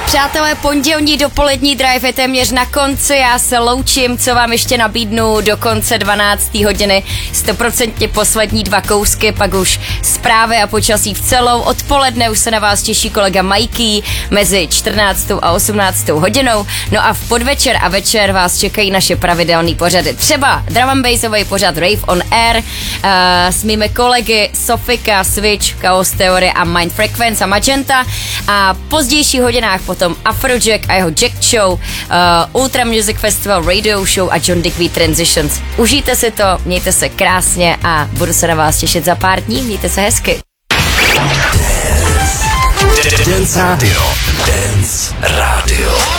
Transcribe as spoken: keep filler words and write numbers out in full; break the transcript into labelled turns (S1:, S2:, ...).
S1: Přátelé, pondělní dopolední drive je téměř na konci, já se loučím, co vám ještě nabídnu do konce dvanácté hodiny, stoprocentně poslední dva kousky, pak už zprávy a počasí v celou, odpoledne už se na vás těší kolega Mikey mezi čtrnáctou a osmnáctou hodinou, no a v podvečer a večer vás čekají naše pravidelné pořady, třeba drum and bassový pořad Rave on Air uh, s mými kolegy Sofika, Switch, Chaos Theory a Mind Frequency a Magenta a v pozdějších hodinách potom Afrojack a jeho Jack Show, uh, Ultra Music Festival Radio Show a John Digby Transitions. Užijte si to, mějte se krásně a budu se na vás těšit za pár dní, mějte se hezky.
S2: Dance Radio. Dance Radio.